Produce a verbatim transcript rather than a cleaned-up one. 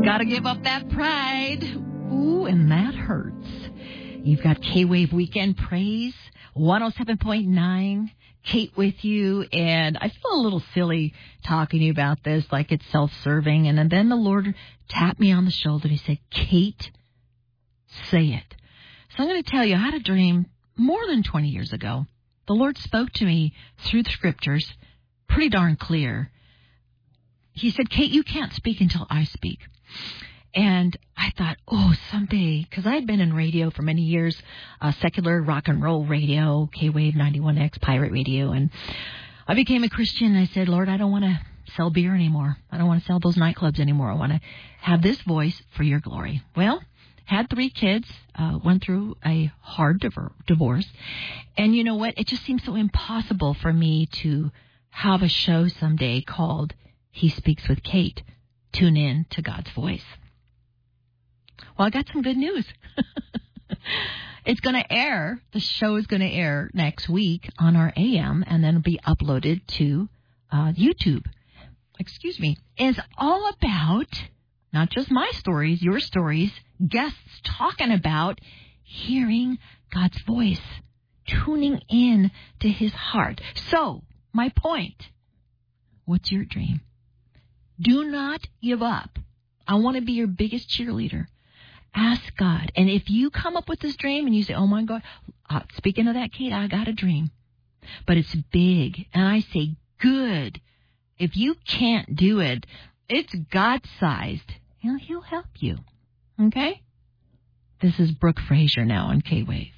Gotta give up that pride. Ooh, and that hurts. You've got K-Wave Weekend Praise, one oh seven point nine, Kate with you, and I feel a little silly talking to you about this, like it's self-serving, and then the Lord tapped me on the shoulder and he said, Kate, say it. So I'm going to tell you, I had a dream more than twenty years ago. The Lord spoke to me through the scriptures, pretty darn clear. He said, Kate, you can't speak until I speak. And I thought, oh, someday, because I had been in radio for many years, uh, secular rock and roll radio, K-Wave ninety-one X, pirate radio, and I became a Christian, and I said, Lord, I don't want to sell beer anymore. I don't want to sell those nightclubs anymore. I want to have this voice for your glory. Well, had three kids, uh, went through a hard diver- divorce, and you know what? It just seems so impossible for me to have a show someday called He Speaks with Kate. Tune in to God's voice. Well, I got some good news. It's going to air, the show is going to air next week on our A M, and then it'll be uploaded to uh, YouTube. Excuse me. It's all about not just my stories, your stories, guests talking about hearing God's voice, tuning in to his heart. So, my point, what's your dream? Do not give up. I want to be your biggest cheerleader. Ask God. And if you come up with this dream and you say, oh, my God, uh, speaking of that, Kate, I got a dream. But it's big. And I say, good. If you can't do it, it's God-sized. You know, he'll help you. Okay? This is Brooke Fraser now on K-Wave.